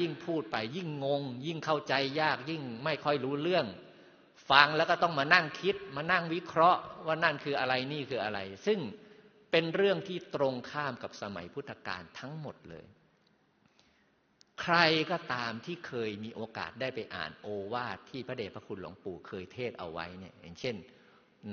ยิ่งพูดไปยิ่งงงยิ่งเข้าใจยากยิ่งไม่ค่อยรู้เรื่องฟังแล้วก็ต้องมานั่งคิดมานั่งวิเคราะห์ว่านั่นคืออะไรนี่คืออะไรซึ่งเป็นเรื่องที่ตรงข้ามกับสมัยพุทธกาลทั้งหมดเลยใครก็ตามที่เคยมีโอกาสได้ไปอ่านโอวาทที่พระเดชพระคุณหลวงปู่เคยเทศเอาไว้เนี่ยอย่างเช่นใน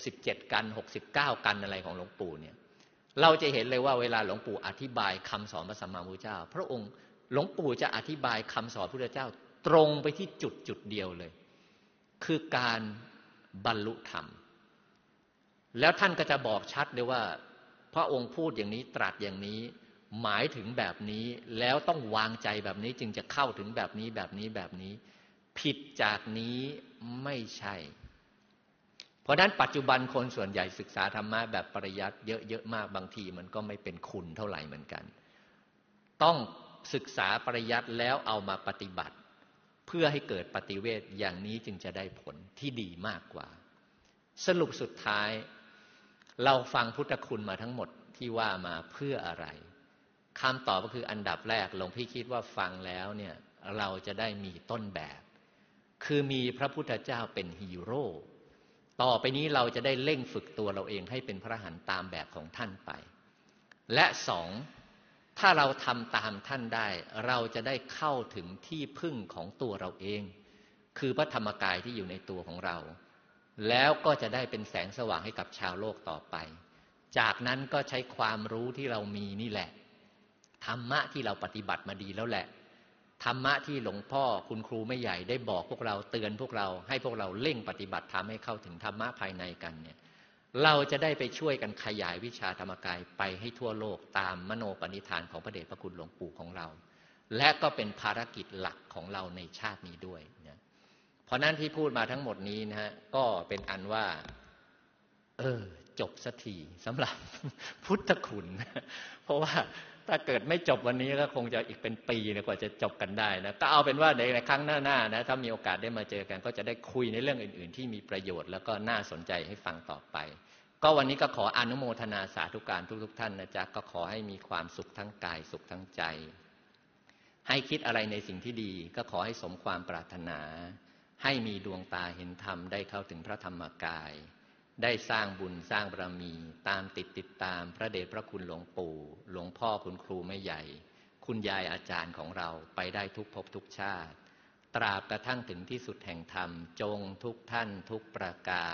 67กัน69กันอะไรของหลวงปู่เนี่ยเราจะเห็นเลยว่าเวลาหลวงปู่อธิบายคำสอนพระสัมมาสัมพุทธเจ้าพระองค์หลวงปู่จะอธิบายคำสอนพระพุทธเจ้าตรงไปที่จุดเดียวเลยคือการบรรลุธรรมแล้วท่านก็จะบอกชัดเลยว่าพระองค์พูดอย่างนี้ตรัสอย่างนี้หมายถึงแบบนี้แล้วต้องวางใจแบบนี้จึงจะเข้าถึงแบบนี้แบบนี้แบบนี้ผิดจากนี้ไม่ใช่เพราะนั้นปัจจุบันคนส่วนใหญ่ศึกษาธรรมะแบบปริยัติเยอะๆมากบางทีมันก็ไม่เป็นคุณเท่าไหร่เหมือนกันต้องศึกษาปริยัติแล้วเอามาปฏิบัติเพื่อให้เกิดปฏิเวทอย่างนี้จึงจะได้ผลที่ดีมากกว่าสรุปสุดท้ายเราฟังพุทธคุณมาทั้งหมดที่ว่ามาเพื่ออะไรคำตอบก็คืออันดับแรกหลวงพี่คิดว่าฟังแล้วเนี่ยเราจะได้มีต้นแบบคือมีพระพุทธเจ้าเป็นฮีโร่ต่อไปนี้เราจะได้เร่งฝึกตัวเราเองให้เป็นพระอรหันต์ตามแบบของท่านไปและสองถ้าเราทำตามท่านได้เราจะได้เข้าถึงที่พึ่งของตัวเราเองคือพระธรรมกายที่อยู่ในตัวของเราแล้วก็จะได้เป็นแสงสว่างให้กับชาวโลกต่อไปจากนั้นก็ใช้ความรู้ที่เรามีนี่แหละธรรมะที่เราปฏิบัติมาดีแล้วแหละธรรมะที่หลวงพ่อคุณครูไม่ใหญ่ได้บอกพวกเราเตือนพวกเราให้พวกเราเร่งปฏิบัติธรรมให้เข้าถึงธรรมะภายในกันเนี่ยเราจะได้ไปช่วยกันขยายวิชาธรรมกายไปให้ทั่วโลกตามมโนปณิธานของพระเดชพระคุณหลวงปู่ของเราและก็เป็นภารกิจหลักของเราในชาตินี้ด้วยนะเพราะนั้นที่พูดมาทั้งหมดนี้นะฮะก็เป็นอันว่าจบสักทีสำหรับพุทธคุณเพราะว่าถ้าเกิดไม่จบวันนี้ก็คงจะอีกเป็นปีกว่าจะจบกันได้นะก็เอาเป็นว่าในครั้งหน้าๆนะถ้ามีโอกาสได้มาเจอกันก็จะได้คุยในเรื่องอื่นๆที่มีประโยชน์แล้วก็น่าสนใจให้ฟังต่อไปก็วันนี้ก็ขออนุโมทนาสาธุการทุกๆท่านนะจ๊ะก็ขอให้มีความสุขทั้งกายสุขทั้งใจให้คิดอะไรในสิ่งที่ดีก็ขอให้สมความปรารถนาให้มีดวงตาเห็นธรรมได้เข้าถึงพระธรรมกายได้สร้างบุญสร้างบารมีตามติดตามพระเดชพระคุณหลวงปู่หลวงพ่อคุณครูแม่ใหญ่คุณยายอาจารย์ของเราไปได้ทุกภพทุกชาติตราบกระทั่งถึงที่สุดแห่งธรรมจงทุกท่านทุกประการ